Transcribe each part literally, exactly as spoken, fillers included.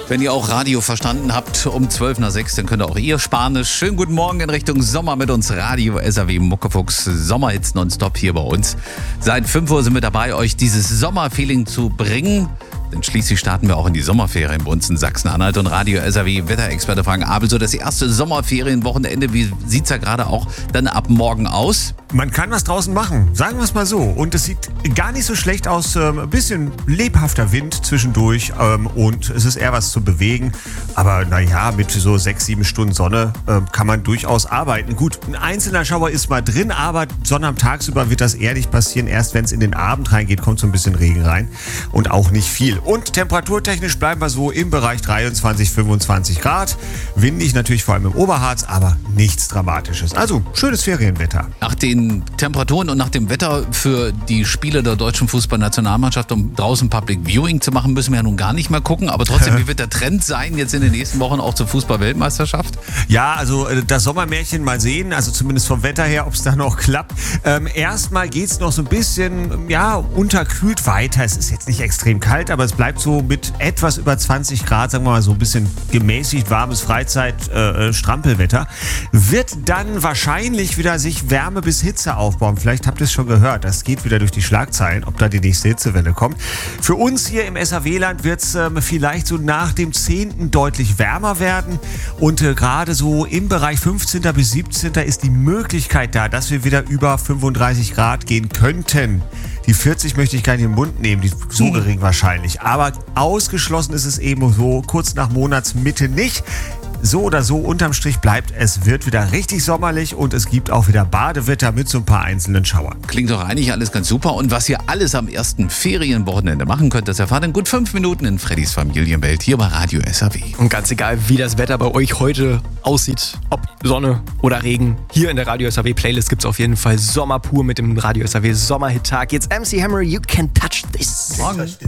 Wenn ihr auch Radio verstanden habt, um zwölf nach sechs, dann könnt ihr auch ihr Spanisch. Schönen guten Morgen in Richtung Sommer mit uns. Radio S R W Muckefuchs, Sommerhits nonstop hier bei uns. Seit fünf Uhr sind wir dabei, euch dieses Sommerfeeling zu bringen. Denn schließlich starten wir auch in die Sommerferien bei uns in Sachsen-Anhalt. Und Radio S R W Wetterexperte Frank Abel, so das erste Sommerferienwochenende. Wie sieht's ja gerade auch dann ab morgen aus? Man kann was draußen machen, sagen wir es mal so. Und es sieht gar nicht so schlecht aus. Ähm, ein bisschen lebhafter Wind zwischendurch ähm, und es ist eher was zu bewegen. Aber naja, mit so sechs, sieben Stunden Sonne ähm, kann man durchaus arbeiten. Gut, ein einzelner Schauer ist mal drin, aber Sonne am Tagsüber wird das eher nicht passieren. Erst wenn es in den Abend reingeht, kommt so ein bisschen Regen rein und auch nicht viel. Und temperaturtechnisch bleiben wir so im Bereich dreiundzwanzig, fünfundzwanzig Grad. Windig natürlich vor allem im Oberharz, aber nichts Dramatisches. Also schönes Ferienwetter. Nach den Temperaturen und nach dem Wetter für die Spiele der deutschen Fußballnationalmannschaft, um draußen Public Viewing zu machen, müssen wir ja nun gar nicht mehr gucken. Aber trotzdem, wie wird der Trend sein jetzt in den nächsten Wochen auch zur Fußball-Weltmeisterschaft? Ja, also das Sommermärchen mal sehen, also zumindest vom Wetter her, ob es da noch klappt. Ähm, erstmal geht es noch so ein bisschen, ja, unterkühlt weiter. Es ist jetzt nicht extrem kalt, aber es bleibt so mit etwas über zwanzig Grad, sagen wir mal so ein bisschen gemäßigt warmes Freizeit-Strampelwetter. Äh, wird dann wahrscheinlich wieder sich Wärme bis Hitze aufbauen. Vielleicht habt ihr es schon gehört, das geht wieder durch die Schlagzeilen, ob da die nächste Hitzewelle kommt. Für uns hier im S R W-Land wird es ähm, vielleicht so nach dem zehnten deutlich wärmer werden und äh, gerade so im Bereich fünfzehnten bis siebzehnten ist die Möglichkeit da, dass wir wieder über fünfunddreißig Grad gehen könnten. Die vierzig möchte ich gar nicht im Mund nehmen, die ist so gering wahrscheinlich. Aber ausgeschlossen ist es eben so kurz nach Monatsmitte nicht. So oder so, unterm Strich bleibt, es wird wieder richtig sommerlich und es gibt auch wieder Badewetter mit so ein paar einzelnen Schauern. Klingt doch eigentlich alles ganz super. Und was ihr alles am ersten Ferienwochenende machen könnt, das erfahrt in gut fünf Minuten in Freddys Familienwelt hier bei Radio S R W. Und ganz egal, wie das Wetter bei euch heute aussieht, ob Sonne oder Regen, hier in der Radio S R W Playlist gibt es auf jeden Fall Sommer pur mit dem Radio S R W Sommerhit-Tag. Jetzt M C Hammer, You Can't Touch This. Morgen. You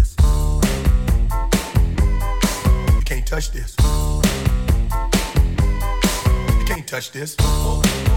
can't touch this. You can't touch this.